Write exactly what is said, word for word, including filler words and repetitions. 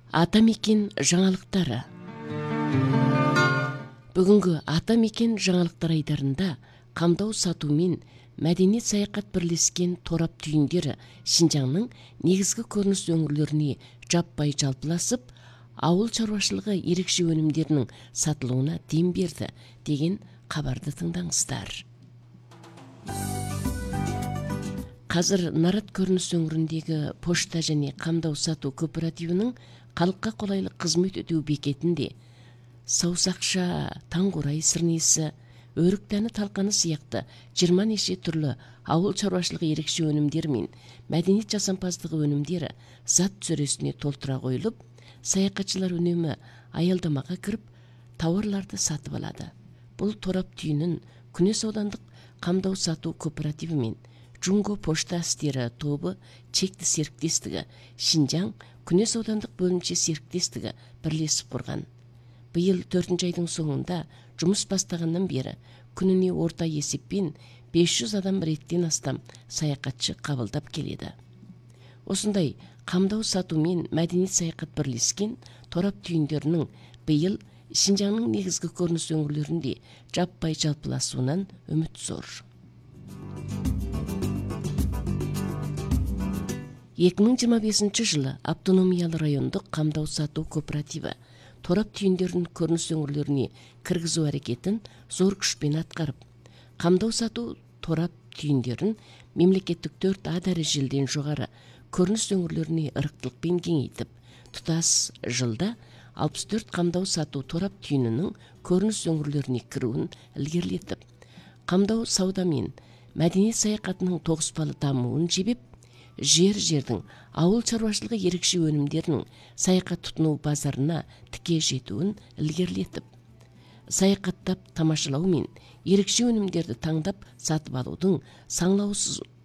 Ата мекен жаңалықтары. Бүгінгі ата мекен жаңалықтар айдарында қамдау сату мен мәдениет саяхат бірлескен торап түйіндері Шинжаңның негізгі көрініс өңірлеріне жаппай жалпыласып, ауыл шаруашылығы ерекше өнімдерінің сатылуына дем берді деген хабарды тыңдаңыздар. Қазір Нарат көрініс өңіріндегі пошта және қамдау сату кооперативінің халыққа қолайлы қызмет өтеу бекетінде саусақша, таңқурай сырнесі, өрік дәні талқаны сияқты жиырма неше түрлі ауыл шаруашылығы ерекше өнімдер мен мәдениет жасампаздығы өнімдері зат сөресіне толтыра қойылып, саяхатшылар үнемі аялдамаға кіріп, тауарларды сатып алады. Бұл торап түйінін Күнес аудандық қамдау сату кооперативі мен Джунго пошта істері тобы чекті серіктестігі Шинжаң Күнес аудандық бөлімше серіктестігі бірлесіп құрған. Биыл төртінші айдың соңында жұмыс бастағаннан бері күніне орта есеппен бес жүз адам реттен астам саяхатшы қабылдап келеді. Осындай қамдау сату мен мәдениет саяхат бірлескен торап түйіндерінің биыл Шинжаңның негізгі көрініс өңірлерінде жаппай жалпыласуынан үміт зор. екі мың жиырма бесінші жылы автономиялы райондық қамдау сату кооперативі торап түйіндерін көрініс өңірлеріне кіргізу әрекетін зор күшпен атқарып, қамдау сату торап түйіндерін мемлекеттік төрт А дәрежелден жоғары көрініс өңірлеріне ырықтылықпен кеңейтіп, тұтас жылда алпыс төрт қамдау сату торап түйінінің көрініс өңірлеріне кіруін ілгерілетіп, қамдау сауда мен мәдениет саяхатының тоғыспалы дамуын жебеп, жер-жердің ауыл шаруашылығы ерекше өнімдерінің саяхат тұтыну базарына тіке жетуін ілгерілетіп, саяхаттап тамашалау мен ерекше өнімдерді таңдап сатып алудың саңлаусыз